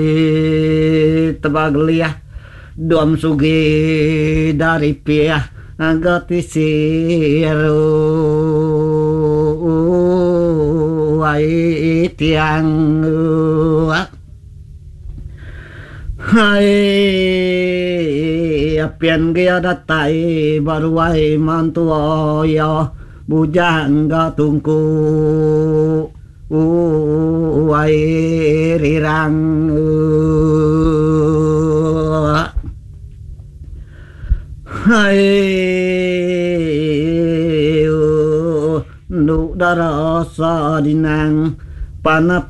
Tabaglia Dom sugi dari pia Agati siru Ai tiang Hai apian gia datai baruai mantu oyo bujang gatungku ai rirang hai nu darasa dinang panap